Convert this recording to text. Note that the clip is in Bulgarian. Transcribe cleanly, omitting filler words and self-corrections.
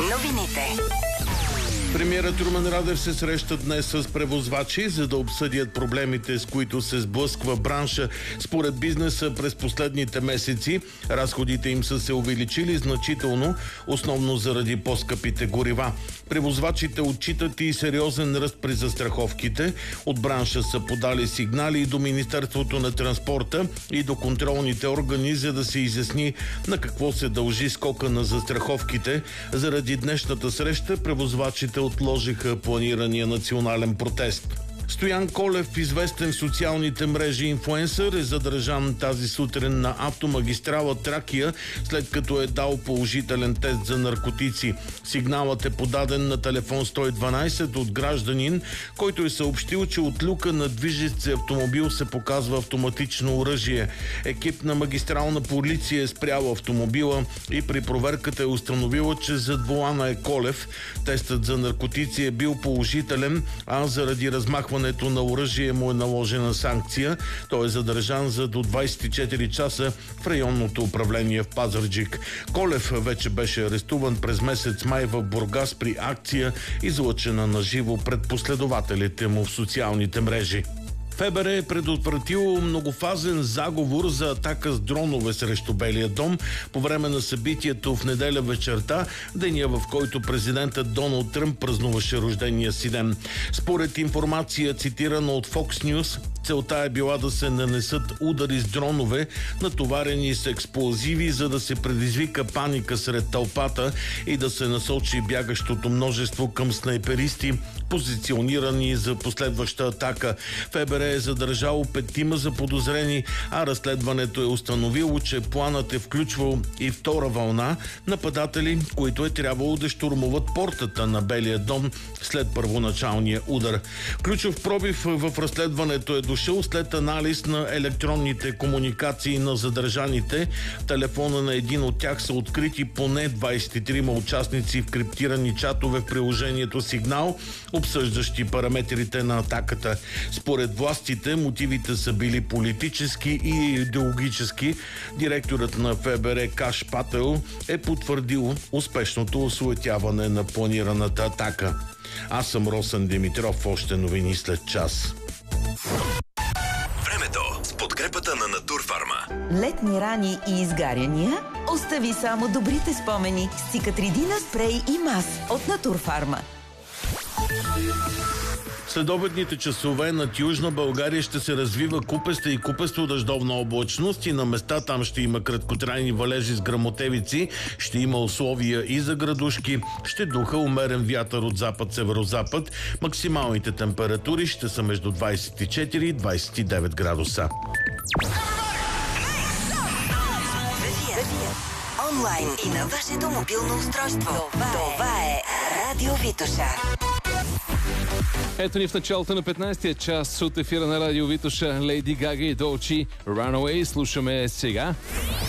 Новините. Премиерът Румен Радев се среща днес с превозвачи, за да обсъдят проблемите, с които се сблъсква бранша. Според бизнеса през последните месеци разходите им са се увеличили значително, основно заради по-скъпите горива. Превозвачите отчитат и сериозен ръст при застраховките. От бранша са подали сигнали и до Министерството на транспорта и до контролните органи, за да се изясни на какво се дължи скока на застраховките. Заради днешната среща превозвачите отложиха планирания национален протест. Стоян Колев, известен в социалните мрежи инфлуенсър, е задържан тази сутрин на автомагистрала Тракия, след като е дал положителен тест за наркотици. Сигналът е подаден на телефон 112 от гражданин, който е съобщил, че от люка на движещ се автомобил се показва автоматично оръжие. Екип на магистрална полиция е спрял автомобила и при проверката е установила, че зад волана е Колев. Тестът за наркотици е бил положителен, а заради размахването на оръжие му е наложена санкция. Той е задържан за до 24 часа в районното управление в Пазарджик. Колев вече беше арестуван през месец май в Бургас при акция, излъчена на живо пред последователите му в социалните мрежи. ФБР е предотвратило многофазен заговор за атака с дронове срещу Белия дом по време на събитието в неделя вечерта, деня в който президентът Доналд Тръмп празнуваше рождения си ден. Според информация, цитирана от Fox News, целта е била да се нанесат удари с дронове, натоварени с експлозиви, за да се предизвика паника сред тълпата и да се насочи бягащото множество към снайперисти, позиционирани за последваща атака. ФБР е задържало 5 заподозрени, а разследването е установило, че планът е включвал и втора вълна нападатели, които е трябвало да щурмуват портата на Белия дом след първоначалния удар. Ключов пробив в разследването е дошъл след анализ на електронните комуникации на задържаните. В телефона на един от тях са открити поне 23 участници в криптирани чатове в приложението Сигнал, обсъждащи параметрите на атаката. Според властите, мотивите са били политически и идеологически. Директорът на ФБР Каш Пател е потвърдил успешното осуетяване на планираната атака. Аз съм Росен Димитров, още новини след час. Времето с подкрепата на Натурфарма. Летни рани и изгаряния? Остави само добрите спомени с Цикатридина спрей и мас от Натурфарма. Следобедните часове над Южна България ще се развива купеста и купесто-дъждовна облачност и на места там ще има краткотрайни валежи с гръмотевици, ще има условия и за градушки, ще духа умерен вятър от запад-северозапад. Максималните температури ще са между 24 и 29 градуса. Онлайн и на вашето мобилно устройство. Това е Радио Витоша. Ето ни в началото на 15-я час от ефира на Радио Витоша. Лейди Гага и Долчи Runaway слушаме сега.